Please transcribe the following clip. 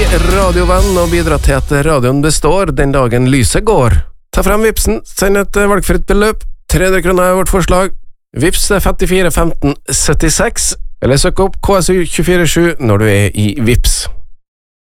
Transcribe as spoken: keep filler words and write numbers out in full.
radiovenn og bidra til at radioen består den dagen lyset går. Ta frem vipsen, send et valgfritt beløp, tre hundre kroner er vårt forslag. Vips er femtifire femten syttiseks, eller søk opp K S U to fire sju når du er i Vips.